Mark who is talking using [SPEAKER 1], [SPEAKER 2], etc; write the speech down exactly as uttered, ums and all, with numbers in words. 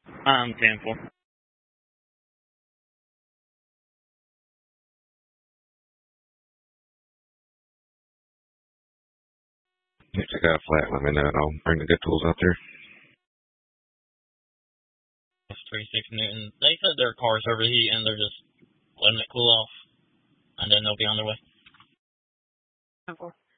[SPEAKER 1] I'm ten four.
[SPEAKER 2] If I got a flat, let me know and I'll bring the good tools out there.
[SPEAKER 1] three six Newton. They said their car's overheating and they're just letting it cool off. And then they'll be on their way. ten four.